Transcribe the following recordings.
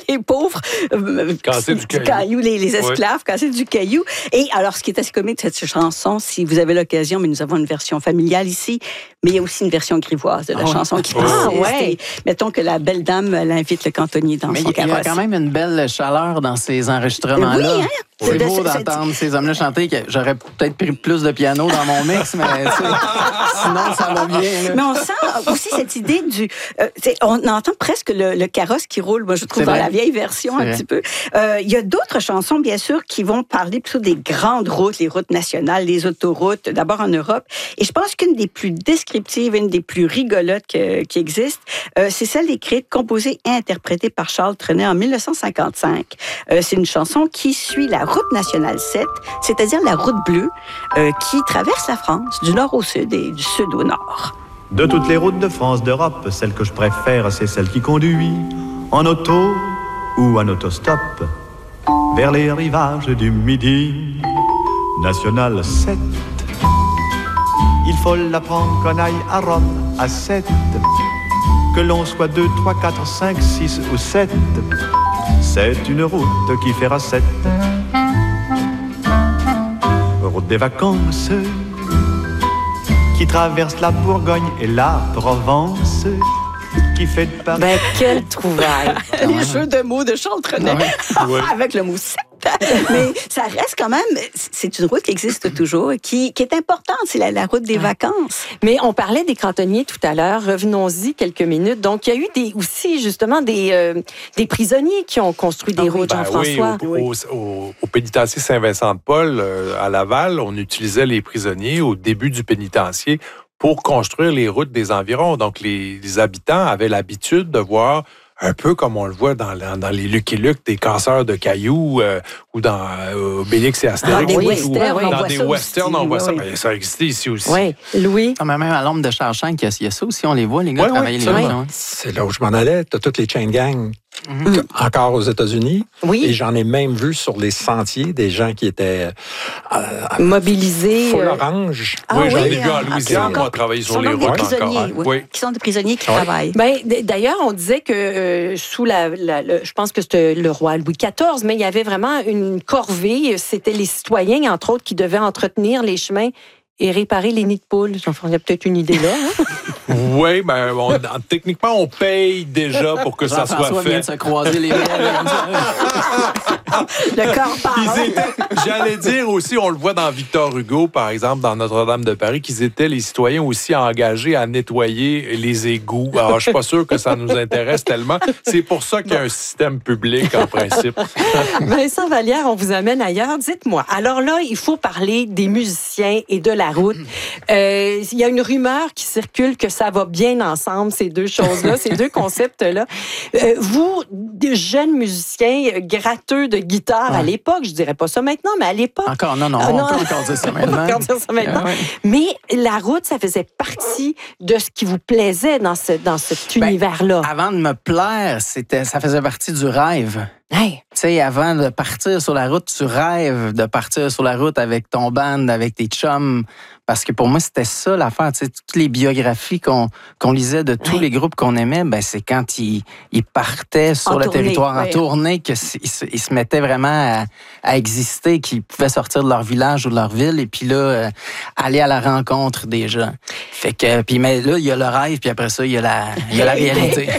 les pauvres casser du caillou. Les esclaves, casser du caillou. Et alors, ce qui est assez comique de cette chanson, si vous avez l'occasion, mais nous avons une version familiale ici, mais il y a aussi une version grivoise de la chanson qui persiste. Et mettons que la belle dame, elle invite le cantonnier dans son carrosse. Il y a quand même une belle chaleur dans ces enregistrements-là. Oui, hein? C'est beau d'entendre ces hommes-là chanter. J'aurais peut-être pris plus de piano dans mon mix, mais sinon, ça va bien. Là. Mais on sent aussi cette idée du... on entend presque le carrosse qui roule, moi, je trouve, dans la vieille version un petit peu. Il y a d'autres chansons, bien sûr, qui vont parler plutôt des grandes routes, les routes nationales, les autoroutes, d'abord en Europe. Et je pense qu'une des plus descriptives, une des plus rigolotes qui existent, c'est celle écrite, composée et interprétée par Charles Trenet en 1955. C'est une chanson qui suit la route nationale 7, c'est-à-dire la route bleue, qui traverse la France du nord au sud et du sud au nord. De toutes les routes de France, d'Europe, celle que je préfère, c'est celle qui conduit en auto ou en autostop vers les rivages du Midi. Nationale 7. Il faut la prendre qu'on aille à Rome à 7. Que l'on soit 2, 3, 4, 5, 6 ou 7. C'est une route qui fait recette. Route des vacances qui traverse la Bourgogne et la Provence, qui fait de Paris... Ben, quelle trouvaille! Les jeux de mots de Charles Trenet, avec le mot 7. Mais ça reste quand même... C'est une route qui existe toujours et qui est importante. C'est la route des vacances. Mais on parlait des cantonniers tout à l'heure. Revenons-y quelques minutes. Donc, il y a eu aussi, justement, des prisonniers qui ont construit des routes, Jean-François. Au pénitencier Saint-Vincent-de-Paul, à Laval, on utilisait les prisonniers au début du pénitencier pour construire les routes des environs. Donc, les habitants avaient l'habitude de voir, un peu comme on le voit dans les Lucky Luke, des casseurs de cailloux ou dans Obélix et Astérix. Dans des westerns, dans des westerns, on voit ça. Ben, ça existait ici aussi. Oui, Louis. Ah, mais même à l'ombre de Charles-Chan, il y a ça aussi, on les voit, les gars travailler les routes. C'est là où je m'en allais. Tu as toutes les chain gangs. Encore aux États-Unis. Oui. Et j'en ai même vu sur les sentiers des gens qui étaient mobilisés. full orange. Oui, j'en ai vu en Louisiane, moi, travailler sur les routes encore. Qui sont des prisonniers qui travaillent. Ben, d'ailleurs, on disait que sous je pense que c'était le roi Louis XIV, mais il y avait vraiment une corvée. C'était les citoyens, entre autres, qui devaient entretenir les chemins et réparer les nids de poules. Il y a peut-être une idée là. Hein? Oui, ben, techniquement, on paye déjà pour que ça soit fait. Vient de se croiser les bras. Le corps parle. J'allais dire aussi, on le voit dans Victor Hugo, par exemple, dans Notre-Dame de Paris, qu'ils étaient les citoyens aussi engagés à nettoyer les égouts. Alors, je suis pas sûr que ça nous intéresse tellement. C'est pour ça qu'il y a un système public, en principe. Vincent Vallière, on vous amène ailleurs. Dites-moi, alors là, il faut parler des musiciens et de la route. Il y a une rumeur qui circule que ça va bien ensemble, ces deux choses-là, ces deux concepts-là. Vous, des jeunes musiciens gratteux de guitare à l'époque, je dirais pas ça maintenant, mais à l'époque... On peut encore dire ça maintenant. Mais la route, ça faisait partie de ce qui vous plaisait dans cet univers-là. Avant de me plaire, ça faisait partie du rêve. Hey. Tu sais, avant de partir sur la route, tu rêves de partir sur la route avec ton band, avec tes chums. Parce que pour moi, c'était ça l'affaire. Tu sais, toutes les biographies qu'on lisait de tous les groupes qu'on aimait, ben c'est quand ils partaient sur le territoire en tournée qu'ils se mettaient vraiment à exister, qu'ils pouvaient sortir de leur village ou de leur ville et puis là, aller à la rencontre des gens. Fait que, puis mais là, il y a le rêve, puis après ça, il y a la réalité.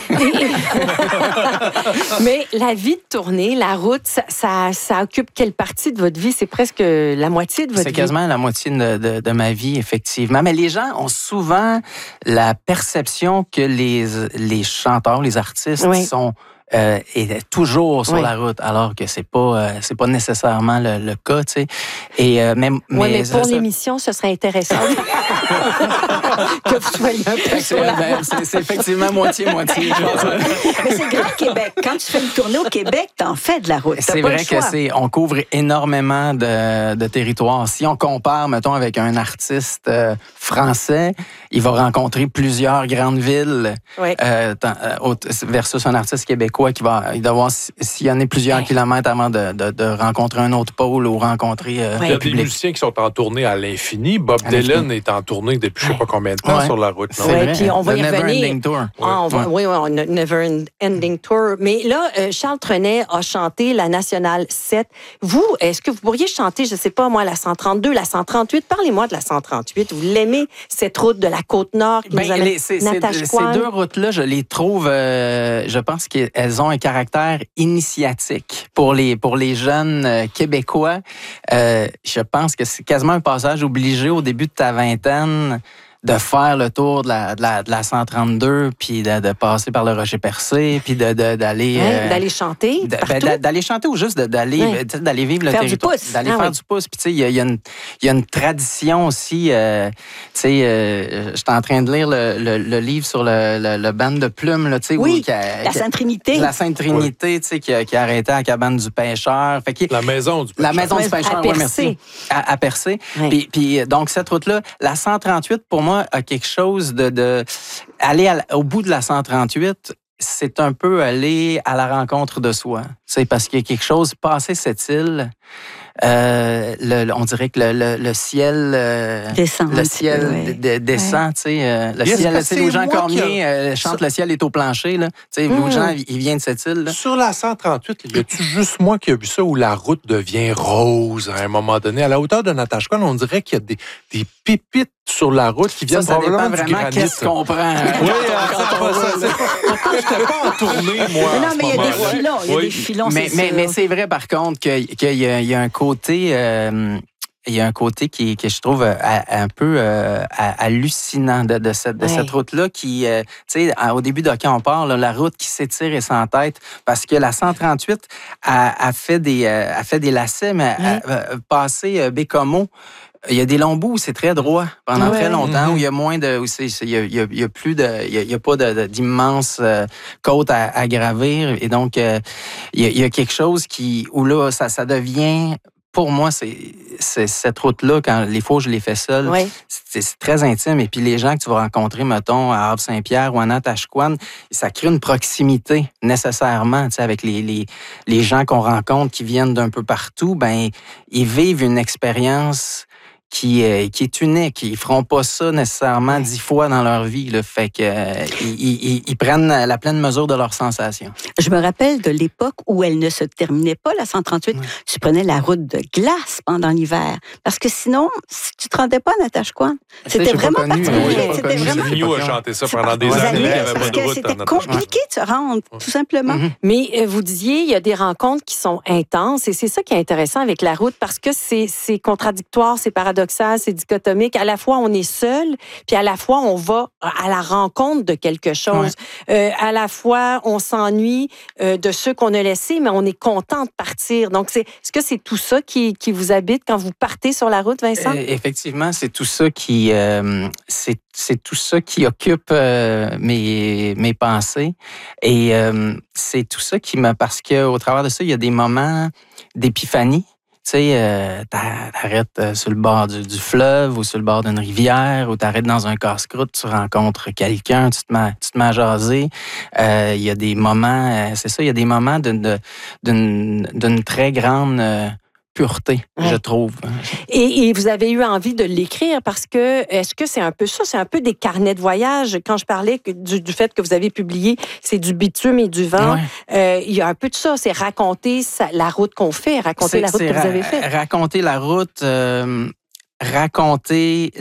Mais la vie de tournée, la route, ça occupe quelle partie de votre vie? C'est presque la moitié de votre vie. C'est quasiment la moitié de ma vie, effectivement. Mais les gens ont souvent la perception que les chanteurs, les artistes sont toujours sur la route, alors que c'est pas nécessairement le cas, tu sais. Et mais pour l'émission, ce serait intéressant que vous soyez un peu sur la route. C'est effectivement moitié-moitié. Mais c'est grand Québec. Quand tu fais une tournée au Québec, t'en fais de la route. C'est vrai que on couvre énormément de territoires. Si on compare, mettons, avec un artiste français, il va rencontrer plusieurs grandes villes versus un artiste québécois. Québécois qui va devoir sillonner plusieurs kilomètres avant de rencontrer un autre pôle ou rencontrer Il y a des musiciens qui sont en tournée à l'infini. Bob Dylan est en tournée depuis je ne sais pas combien de temps sur la route. C'est vrai. Puis on va y revenir. Never Ending Tour. Oui, Never Ending Tour. Mais là, Charles Trenet a chanté la Nationale 7. Vous, est-ce que vous pourriez chanter, je ne sais pas moi, la 132, la 138? Parlez-moi de la 138. Vous l'aimez, cette route de la Côte-Nord qui nous amène Natashquan? Ces deux routes-là, je les trouve, je pense qu'elles ont un caractère initiatique pour les jeunes Québécois. Je pense que c'est quasiment un passage obligé au début de ta vingtaine de faire le tour de la 132, puis de passer par le Rocher-Percé, puis d'aller... d'aller chanter d'aller chanter ou juste d'aller vivre le territoire. D'aller faire du pouce. Puis tu sais, il y a une tradition aussi. Tu sais, j'étais en train de lire le livre sur le band de plumes, là, tu sais. Oui, la Sainte-Trinité. La Sainte-Trinité, tu sais, qui a arrêté à la cabane du pêcheur. La maison du pêcheur. La maison du pêcheur, oui, merci. À Percé. Puis donc, cette route-là, la 138, pour moi, a quelque chose de aller au bout de la 138, c'est un peu aller à la rencontre de soi. C'est parce qu'il y a quelque chose, passé cette île, on dirait que le ciel descend. Le ciel descend, tu sais. Le ciel, Louis-Jean Cormier chante Le ciel est au plancher, là. Tu sais, Louis-Jean, il vient de cette île, là. Sur la 138, y a-tu juste moi qui ai vu ça où la route devient rose à un moment donné? À la hauteur de Natashquan, on dirait qu'il y a des pépites sur la route qui viennent probablement du granit. Qu'est-ce qu'on prend? Oui, je n'étais pas en tournée, moi. Non, mais il y a des filons. Il y a des filons, mais c'est vrai, par contre, qu'il y a un côté... il y a un côté qui je trouve un peu hallucinant de cette route-là qui, tu sais, au début de quand on parle, la route qui s'étire et sans tête, parce que la 138 a fait des lacets, mais passé Bécomo, il y a des longs bouts où c'est très droit pendant très longtemps, où il y a moins de... Il y a pas d'immenses côtes à gravir. Et donc, il y a quelque chose où là, ça devient... Pour moi, c'est cette route-là, quand les fois où je l'ai fait seul, c'est très intime. Et puis les gens que tu vas rencontrer, mettons, à Havre-Saint-Pierre ou à Natashquan, ça crée une proximité nécessairement, tu sais, avec les gens qu'on rencontre qui viennent d'un peu partout. Ben, ils vivent une expérience qui est unique. Ils feront pas ça nécessairement 10 fois dans leur vie. Là. Fait que ils prennent la pleine mesure de leurs sensations. Je me rappelle de l'époque où elle ne se terminait pas, la 138. Tu prenais la route de glace pendant l'hiver. Parce que sinon, si tu te rendais pas à Natashquan, c'était vraiment particulier. C'était vraiment... Vigneault a chanté ça pendant des années. Il n'y avait pas de route. C'était compliqué de se rendre, tout simplement. Mais vous disiez, il y a des rencontres qui sont intenses. Et c'est ça qui est intéressant avec la route, parce que c'est contradictoire, c'est paradoxal, c'est dichotomique. À la fois, on est seul, puis à la fois, on va à la rencontre de quelque chose. À la fois, on s'ennuie de ceux qu'on a laissés, mais on est content de partir. Donc, est-ce que c'est tout ça qui vous habite quand vous partez sur la route, Vincent? Effectivement, c'est tout ça qui... c'est tout ça qui occupe mes pensées. Et c'est tout ça qui m'a... Parce qu'au travers de ça, il y a des moments d'épiphanie. Tu sais, t'arrêtes sur le bord du fleuve ou sur le bord d'une rivière ou t'arrêtes dans un casse-croûte, tu rencontres quelqu'un, tu te mets à jaser. Il y a des moments, c'est ça, il y a des moments d'une très grande pureté, je trouve. Et vous avez eu envie de l'écrire parce que, est-ce que c'est un peu ça? C'est un peu des carnets de voyage. Quand je parlais du fait que vous avez publié, c'est du bitume et du vent. Il y a un peu de ça. C'est raconter la route qu'on fait, raconter la route que vous avez faite. Raconter la route... raconter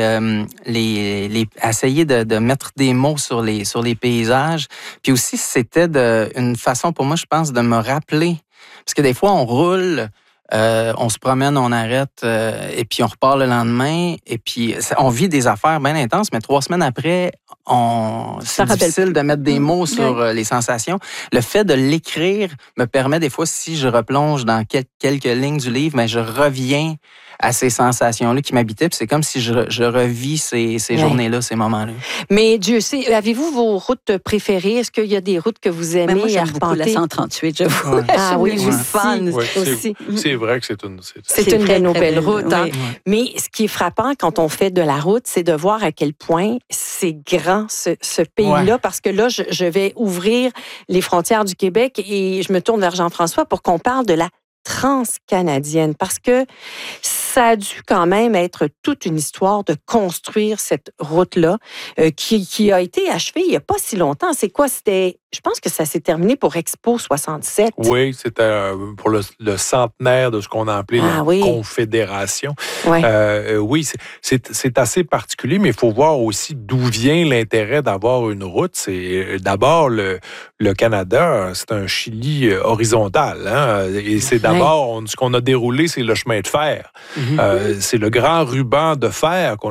essayer de mettre des mots sur les paysages. Puis aussi, c'était une façon pour moi, je pense, de me rappeler. Parce que des fois, on roule... on se promène, on arrête, et puis on repart le lendemain, et puis on vit des affaires bien intenses, mais 3 semaines après, c'est difficile de mettre des mots sur les sensations. Le fait de l'écrire me permet des fois, si je replonge dans quelques lignes du livre, mais je reviens à ces sensations-là qui m'habitaient, puis c'est comme si je revis ces journées-là, ces moments-là. Mais Dieu sait, avez-vous vos routes préférées? Est-ce qu'il y a des routes que vous aimez? Moi, j'aime beaucoup la 138, j'avoue. Ah oui, je suis fan aussi. C'est vrai que c'est une de nos belles routes. Hein? Mais ce qui est frappant quand on fait de la route, c'est de voir à quel point c'est grand. grand, ce pays-là, parce que là, je vais ouvrir les frontières du Québec et je me tourne vers Jean-François pour qu'on parle de la transcanadienne, parce que ça a dû quand même être toute une histoire de construire cette route-là qui a été achevée il n'y a pas si longtemps. C'est quoi? Je pense que ça s'est terminé pour Expo 67. Oui, c'était pour le centenaire de ce qu'on a appelé la Confédération. Ouais. Oui, c'est assez particulier, mais il faut voir aussi d'où vient l'intérêt d'avoir une route. C'est d'abord le Canada, c'est un Chili horizontal. Hein? Et c'est d'abord, ce qu'on a déroulé, c'est le chemin de fer. C'est le grand ruban de fer qu'on